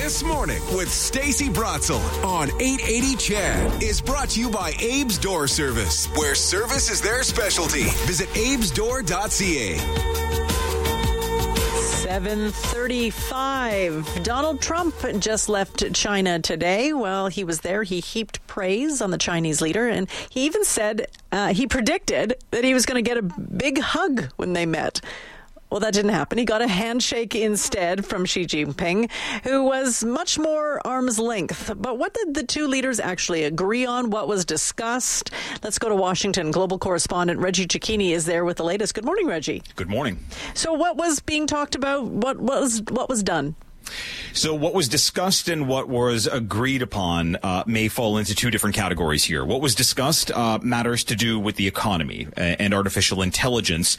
This Morning with Stacey Bratzel on 880 CHED is brought to you by Abe's Door Service, where service is their specialty. Visit abesdoor.ca. 7:35. Donald Trump just left China today. Well, he was there. He heaped praise on the Chinese leader, and he even said he predicted that he was going to get a big hug when they met. Well, that didn't happen. He got a handshake instead from Xi Jinping, who was much more arm's length. But what did the two leaders actually agree on? What was discussed? Let's go to Washington. Global correspondent Reggie Cecchini is there with the latest. Good morning, Reggie. Good morning. So what was being talked about? What was done? So what was discussed and what was agreed upon may fall into two different categories here. What was discussed matters to do with the economy and artificial intelligence.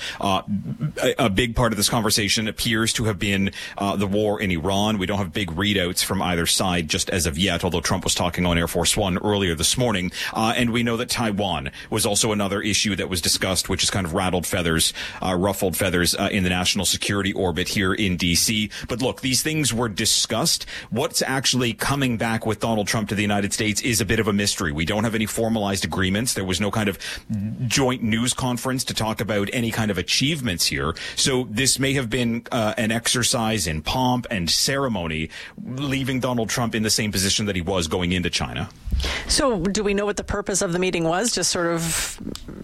A big part of this conversation appears to have been the war in Iran. We don't have big readouts from either side just as of yet, although Trump was talking on Air Force One earlier this morning. And we know that Taiwan was also another issue that was discussed, which has kind of ruffled feathers in the national security orbit here in D.C. But look, these things were discussed. What's actually coming back with Donald Trump to the United States is a bit of a mystery. We don't have any formalized agreements. There was no kind of joint news conference to talk about any kind of achievements here. So this may have been an exercise in pomp and ceremony, leaving Donald Trump in the same position that he was going into China. So do we know what the purpose of the meeting was? Just sort of,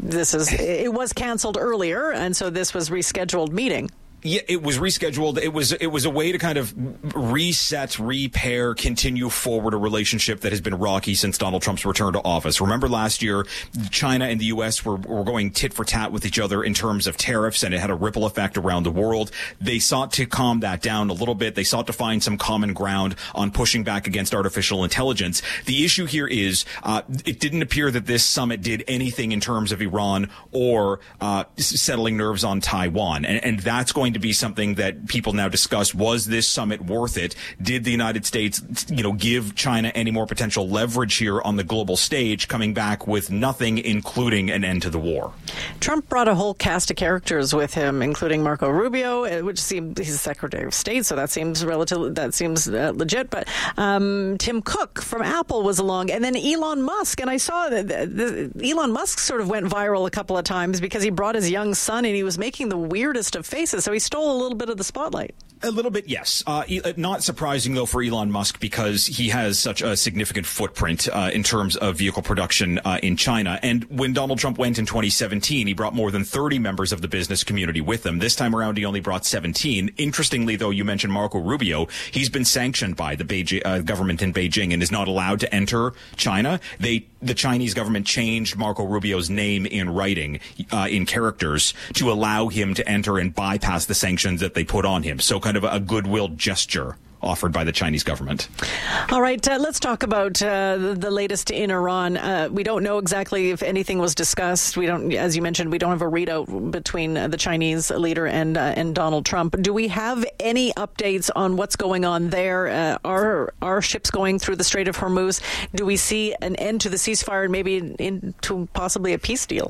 it was canceled earlier, and so this was rescheduled meeting. Yeah, it was rescheduled. It was a way to kind of reset, repair, continue forward a relationship that has been rocky since Donald Trump's return to office. Remember last year, China and the U.S. were going tit for tat with each other in terms of tariffs, and it had a ripple effect around the world. They sought to calm that down a little bit. They sought to find some common ground on pushing back against artificial intelligence. The issue here is it didn't appear that this summit did anything in terms of Iran or settling nerves on Taiwan, and that's going to be something that people now discuss. Was this summit worth it? Did the United States, give China any more potential leverage here on the global stage, coming back with nothing, including an end to the war? Trump brought a whole cast of characters with him, including Marco Rubio, which seems he's Secretary of State, so that seems legit. But Tim Cook from Apple was along, and then Elon Musk. And I saw that Elon Musk sort of went viral a couple of times because he brought his young son, and he was making the weirdest of faces. So he stole a little bit of the spotlight. A little bit, yes. Not surprising, though, for Elon Musk, because he has such a significant footprint in terms of vehicle production in China. And when Donald Trump went in 2017, he brought more than 30 members of the business community with him. This time around, he only brought 17. Interestingly, though, you mentioned Marco Rubio. He's been sanctioned by the government in Beijing and is not allowed to enter China. The Chinese government changed Marco Rubio's name in writing, in characters, to allow him to enter and bypass the sanctions that they put on him. So kind of a goodwill gesture offered by the Chinese government. All right, let's talk about the latest in Iran. We don't know exactly if anything was discussed. We don't, as you mentioned, we don't have a readout between the Chinese leader and Donald Trump. Do we have any updates on what's going on there? Are ships going through the Strait of Hormuz? Do we see an end to the ceasefire and maybe into possibly a peace deal?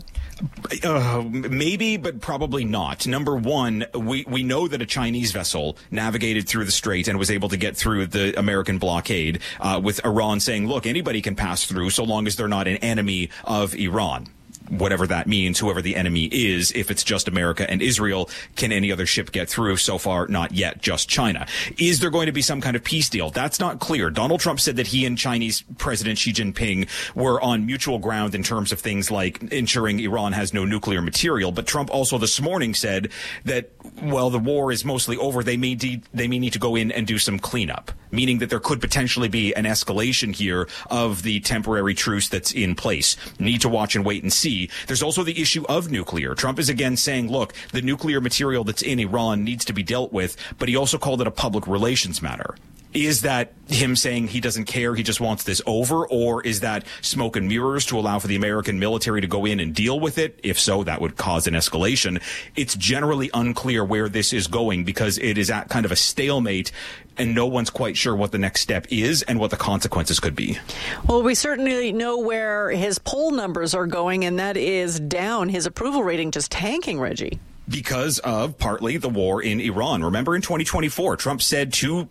Maybe, but probably not. Number one, we know that a Chinese vessel navigated through the strait and was able to get through the American blockade, with Iran saying, look, anybody can pass through so long as they're not an enemy of Iran. Whatever that means, whoever the enemy is. If it's just America and Israel, can any other ship get through? So far, not yet, just China. Is there going to be some kind of peace deal? That's not clear. Donald Trump said that he and Chinese President Xi Jinping were on mutual ground in terms of things like ensuring Iran has no nuclear material. But Trump also this morning said that, well, the war is mostly over. They may need to go in and do some cleanup, meaning that there could potentially be an escalation here of the temporary truce that's in place. Need to watch and wait and see. There's also the issue of nuclear. Trump is again saying, look, the nuclear material that's in Iran needs to be dealt with, but he also called it a public relations matter. Is that him saying he doesn't care, he just wants this over, or is that smoke and mirrors to allow for the American military to go in and deal with it? If so, that would cause an escalation. It's generally unclear where this is going because it is at kind of a stalemate, and no one's quite sure what the next step is and what the consequences could be. Well, we certainly know where his poll numbers are going, and that is down. His approval rating just tanking, Reggie. Because of partly the war in Iran. Remember in 2024, Trump said to